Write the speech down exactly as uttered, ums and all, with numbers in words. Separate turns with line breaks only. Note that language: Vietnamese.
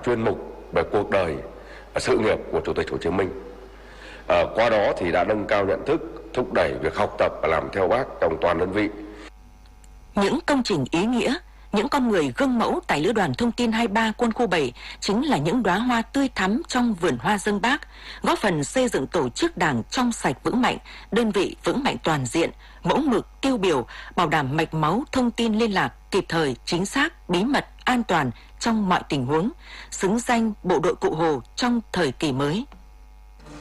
chuyên mục về cuộc đời, sự nghiệp của Chủ tịch Hồ Chí Minh. À, qua đó thì đã nâng cao nhận thức, thúc đẩy việc học tập và làm theo Bác trong toàn đơn vị.
Những công trình ý nghĩa, những con người gương mẫu tại Lữ đoàn Thông tin hai mươi ba Quân khu bảy chính là những đóa hoa tươi thắm trong vườn hoa dâng Bác, góp phần xây dựng tổ chức Đảng trong sạch vững mạnh, đơn vị vững mạnh toàn diện, mẫu mực, tiêu biểu, bảo đảm mạch máu thông tin liên lạc kịp thời, chính xác, bí mật, an toàn trong mọi tình huống, xứng danh bộ đội Cụ Hồ trong thời kỳ mới.